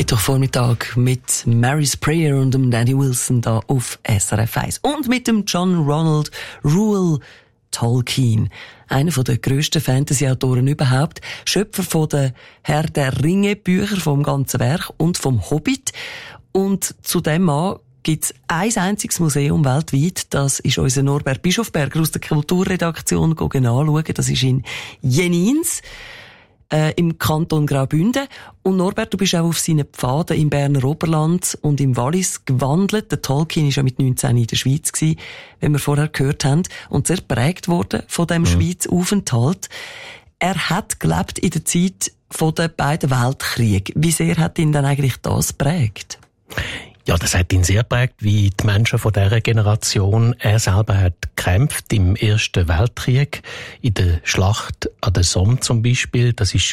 Mittwochvormittag mit Mary's Prayer und dem Danny Wilson da auf SRF 1. Und mit dem John Ronald Reuel Tolkien. Einer der grössten Fantasy-Autoren überhaupt. Schöpfer von den Herr der Ringe-Bücher vom ganzen Werk und vom Hobbit. Und zu dem Mann gibt's ein einziges Museum weltweit. Das ist unser Norbert Bischofberger aus der Kulturredaktion anschauen. Das ist in Jenins im Kanton Graubünden. Und Norbert, du bist auch auf seinen Pfaden im Berner Oberland und im Wallis gewandelt. Der Tolkien war ja mit 19 in der Schweiz gewesen, wie wir vorher gehört haben, und sehr prägt worden von dem Schweiz-Aufenthalt. Er hat gelebt in der Zeit von den beiden Weltkriegen. Wie sehr hat ihn dann eigentlich das prägt? Ja, das hat ihn sehr prägt, wie die Menschen von dieser Generation. Er selber hat gekämpft im Ersten Weltkrieg, in der Schlacht an der Somme zum Beispiel. Das ist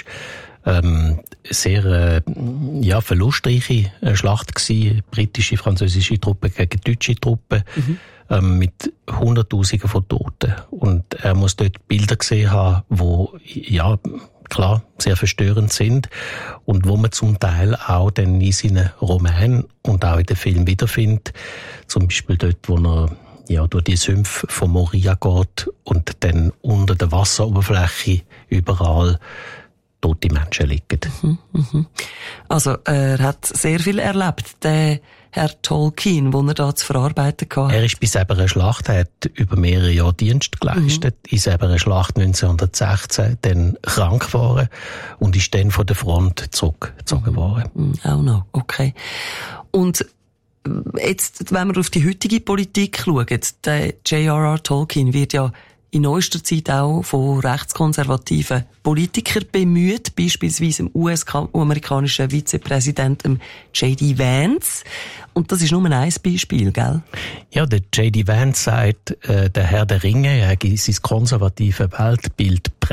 sehr verlustreiche Schlacht gewesen. Britische, französische Truppen gegen deutsche Truppen mit Hunderttausenden von Toten. Und er muss dort Bilder gesehen haben, wo klar, sehr verstörend sind und wo man zum Teil auch dann in seinen Romanen und auch in den Filmen wiederfindet. Zum Beispiel dort, wo er durch die Sümpfe von Moria geht und dann unter der Wasseroberfläche überall tote Menschen liegen. Also er hat sehr viel erlebt, der Herr Tolkien, den er da zu verarbeiten hatte. Er ist bei selber einer Schlacht, er hat über mehrere Jahre Dienst geleistet, in selber einer Schlacht 1916 dann krank geworden und ist dann von der Front zurückgezogen worden. Auch noch, okay. Und jetzt, wenn wir auf die heutige Politik schauen, der J.R.R. Tolkien wird ja in neuester Zeit auch von rechtskonservativen Politikern bemüht, beispielsweise dem US-amerikanischen Vizepräsidenten J.D. Vance. Und das ist nur ein Beispiel, gell? Ja, der J.D. Vance sagt, der Herr der Ringe, er hat sein konservatives Weltbild